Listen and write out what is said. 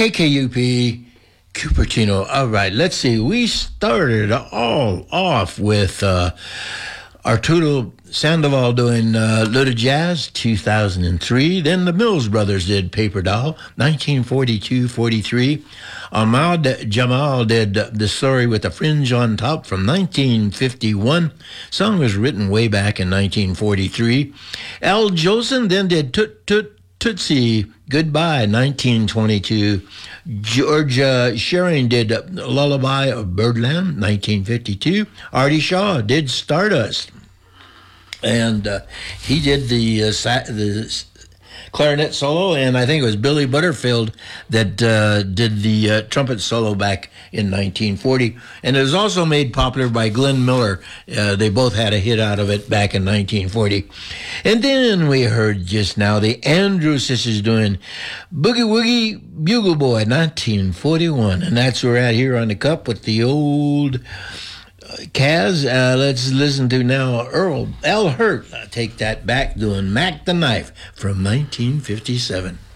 KKUP Cupertino. All right, let's see. We started all off with Arturo Sandoval doing Little Jazz, 2003. Then the Mills Brothers did Paper Doll, 1942-43. Ahmad Jamal did The Story with a Fringe on Top from 1951. Song was written way back in 1943. Al Jolson then did Toot Toot Tootsie Goodbye, 1922. Georgia Shearing did Lullaby of Birdland, 1952. Artie Shaw did Stardust. And he did the clarinet solo, and I think it was Billy Butterfield that did the trumpet solo back in 1940. And it was also made popular by Glenn Miller. They both had a hit out of it back in 1940. And then we heard just now the Andrews Sisters doing Boogie Woogie Bugle Boy, 1941. And that's where we're at here on the Cup with the old Kaz. Let's listen to now Al Hurt, Take That Back, doing Mac the Knife from 1957.